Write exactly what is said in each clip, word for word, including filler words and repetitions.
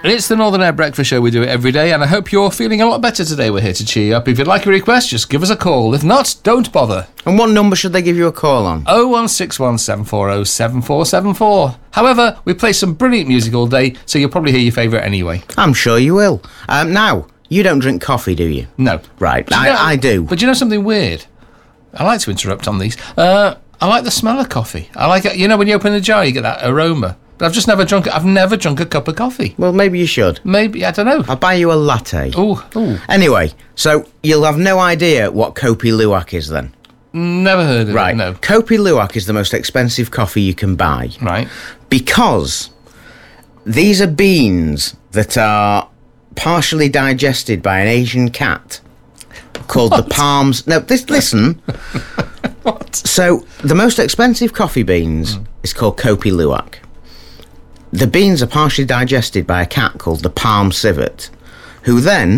It's the Northern Air Breakfast Show. We do it every day, and I hope you're feeling a lot better today. We're here to cheer you up. If you'd like a request, just give us a call. If not, don't bother. And what number should they give you a call on? oh one six one, seven four oh, seven four seven four. However, we play some brilliant music all day, so you'll probably hear your favourite anyway. I'm sure you will. Um, now, you don't drink coffee, do you? No. Right, Do you I, know- I do. But do you know something weird? I like to interrupt on these. Uh, I like the smell of coffee. I like it. You know, when you open a jar, you get that aroma. But I've just never drunk. I've never drunk a cup of coffee. Well, maybe you should. Maybe, I don't know. I'll buy you a latte. Oh, oh. Anyway, so you'll have no idea what Kopi Luwak is then. Never heard of Right. it. No. Kopi Luwak is the most expensive coffee you can buy. Right. Because these are beans that are partially digested by an Asian cat called What? the palms. No, this, listen. What? So, the most expensive coffee beans Mm. is called Kopi Luwak. The beans are partially digested by a cat called the palm civet, who then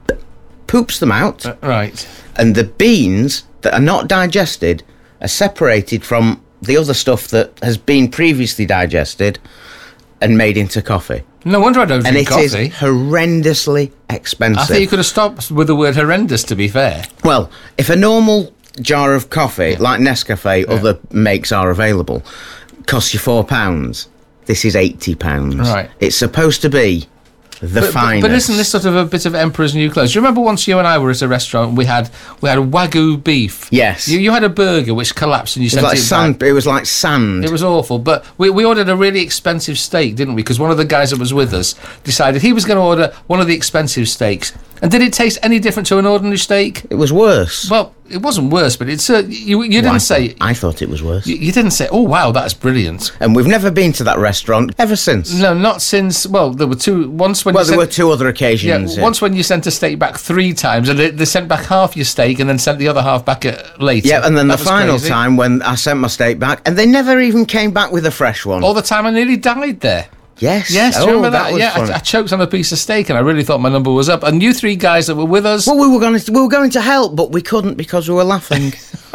poops them out, Uh, right. and the beans that are not digested are separated from the other stuff that has been previously digested and made into coffee. No wonder I don't And drink it is coffee. horrendously expensive. I think you could have stopped with the word horrendous, to be fair. Well, if a normal jar of coffee, like Nescafe, other makes are available, costs you four pounds, this is eighty pounds. Right. It's supposed to be the But, but, finest. but isn't this sort of a bit of Emperor's New Clothes? Do you remember once you and I were at a restaurant, we had we had Wagyu beef? Yes. You, you had a burger which collapsed and you It sent was like it sand. back. It was like sand. It was awful, but we, we ordered a really expensive steak, didn't we? Because one of the guys that was with us decided he was going to order one of the expensive steaks. And did it taste any different to an ordinary steak? It was worse. Well, it wasn't worse, but it's uh, you. You didn't Well, I say. thought- I thought it was worse. You, you didn't say. Oh wow, that's brilliant. And we've never been to that restaurant ever since. No, not since. Well, there were two. Once when Well, you there sent, were two other Yeah, occasions. yeah. once when you sent a steak back three times, and they, they sent back half your steak, and then sent the other half back uh, later. Yeah, and then That the was final crazy. time when I sent my steak back, and they never even came back with a fresh one. All the time, I nearly died there. yes. Yes, do oh, you remember that? was yeah, fun. I, I choked on a piece of steak, and I really thought my number was up. And you three guys that were with us, Well, we were going to we were going to help, but we couldn't because we were laughing.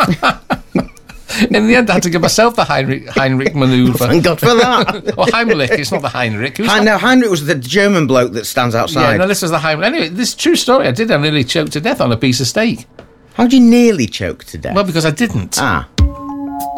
in the end, I had to give myself the Heinrich, Heinrich manoeuvre. Thank God for that. Or Heimlich, it's not the Heinrich. Who's I that? know Heinrich was the German bloke that stands Yeah, outside. no, this was the Heimlich. Anyway, this is a true story. I did. I nearly choked to death on a piece of steak. How'd you nearly choke to death? Well, because I didn't. ah,